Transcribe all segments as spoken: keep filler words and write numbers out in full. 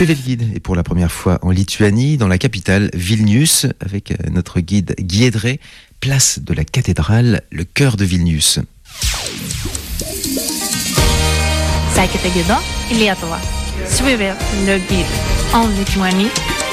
Suivez le guide, et pour la première fois en Lituanie, dans la capitale Vilnius, avec notre guide Giedrė, place de la cathédrale, le cœur de Vilnius. Sekite gidu į Lietuvą. Suivez le guide en Lituanie.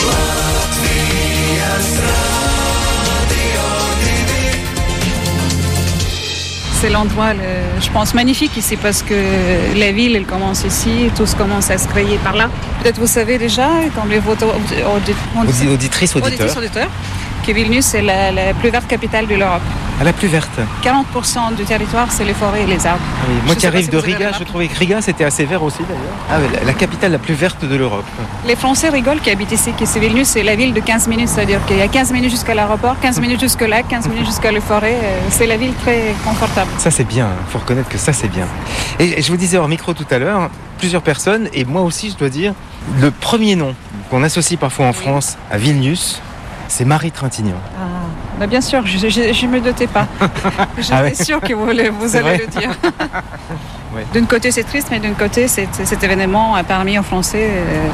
C'est l'endroit, le, je pense, magnifique ici parce que la ville, elle commence ici, tout commence à se créer par là. Peut-être vous savez déjà, comme les voto, audit, audit, auditrices, auditeurs, auditrices, auditeurs, que Vilnius est la, la plus verte capitale de l'Europe. Ah, la plus verte. quarante pour cent du territoire, c'est les forêts et les arbres. Ah oui, moi je qui arrive si de Riga, je trouvais que Riga c'était assez vert aussi d'ailleurs. Ah, la, la capitale la plus verte de l'Europe. Les Français rigolent qui habitent ici, que c'est Vilnius, c'est la ville de quinze minutes, c'est-à-dire qu'il y a quinze minutes jusqu'à l'aéroport, quinze minutes jusqu'au lac, quinze minutes jusqu'à la forêt. C'est la ville très confortable. Ça c'est bien, il faut reconnaître que ça c'est bien. Et je vous disais hors micro tout à l'heure, plusieurs personnes, et moi aussi je dois dire, le premier nom qu'on associe parfois en France à Vilnius, c'est Marie Trintignant. Ah, bah bien sûr, je ne me doutais pas. J'étais ah ouais. sûre que vous, vous allez vrai. le dire. ouais. D'un côté, c'est triste, mais d'un côté, cet, cet événement a permis aux Français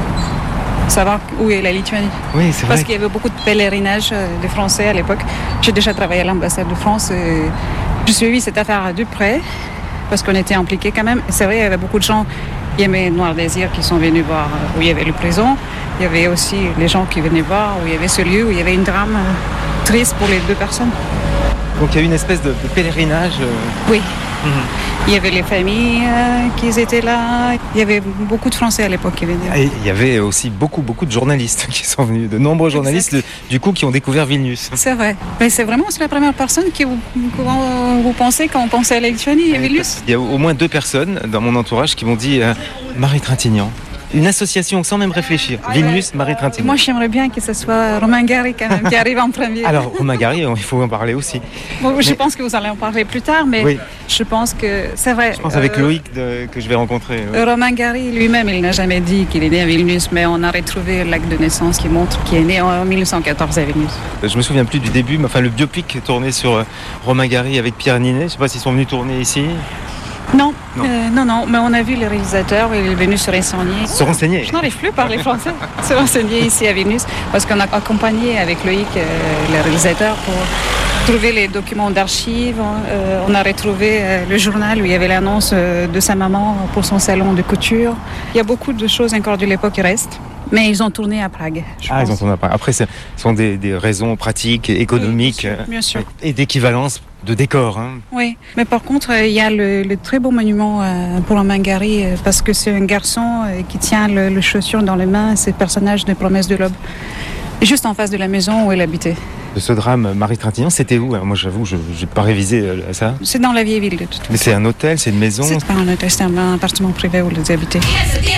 de savoir où est la Lituanie. Oui, c'est vrai. Parce qu'il y avait beaucoup de pèlerinages des Français à l'époque. J'ai déjà travaillé à l'ambassade de France et j'ai suivi cette affaire de près parce qu'on était impliqués quand même. C'est vrai, il y avait beaucoup de gens. Il y avait Noir Désir qui sont venus voir où il y avait le prison. Il y avait aussi les gens qui venaient voir où il y avait ce lieu, où il y avait une drame triste pour les deux personnes. Donc il y a eu une espèce de, de pèlerinage euh... Oui. Mm-hmm. Il y avait les familles euh, qui étaient là. Il y avait beaucoup de Français à l'époque qui venaient. Et il y avait aussi beaucoup, beaucoup de journalistes qui sont venus, de nombreux journalistes de, du coup qui ont découvert Vilnius. C'est vrai. Mais c'est vraiment c'est la première personne qui vous, vous, vous pensez quand on pensait à la Lituanie, à Vilnius. Il y a au moins deux personnes dans mon entourage qui m'ont dit euh, Marie Trintignant. Une association sans même réfléchir. Vilnius, Marie Trintignant. Moi, j'aimerais bien que ce soit Romain Gary quand même qui arrive en premier. Alors, Romain Gary, il faut en parler aussi. Bon, je mais... pense que vous allez en parler plus tard, mais oui. je pense que c'est vrai. Je pense avec euh, Loïc de, que je vais rencontrer. Oui. Romain Gary lui-même, il n'a jamais dit qu'il est né à Vilnius, mais on a retrouvé l'acte de naissance qui montre qu'il est né en mille neuf cent quatorze à Vilnius. Je me souviens plus du début, mais enfin le biopic tourné sur Romain Gary avec Pierre Ninet. Je ne sais pas s'ils sont venus tourner ici. Non, non. Euh, non, non, mais on a vu le réalisateur, il est venu se renseigner. Se renseigner Je n'arrive plus à parler français. Se renseigner ici à Vilnius, parce qu'on a accompagné avec Loïc, euh, le réalisateur, pour trouver les documents d'archives. Euh, on a retrouvé euh, le journal où il y avait l'annonce euh, de sa maman pour son salon de couture. Il y a beaucoup de choses encore de l'époque qui restent. Mais ils ont tourné à Prague. Je ah, pense. ils ont tourné à Prague. Après, ce sont des, des raisons pratiques, économiques oui, bien sûr, bien sûr. et d'équivalence de décor. Hein. Oui, mais par contre, il y a le, le très beau monument pour Romain Gary parce que c'est un garçon qui tient le, le chaussure dans les mains. C'est le personnage de Promesse de l'aube, juste en face de la maison où elle habitait. De ce drame, Marie Trintignant, c'était où? Alors moi, j'avoue, je n'ai pas révisé ça. C'est dans la vieille ville de toute façon. Mais c'est un hôtel, c'est une maison? C'est pas un hôtel, c'est un appartement privé où ils habitaient.